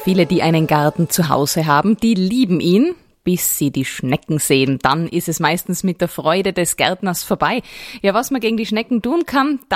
Viele, die einen Garten zu Hause haben, die lieben ihn, bis sie die Schnecken sehen. Dann ist es meistens mit der Freude des Gärtners vorbei. Ja, was man gegen die Schnecken tun kann,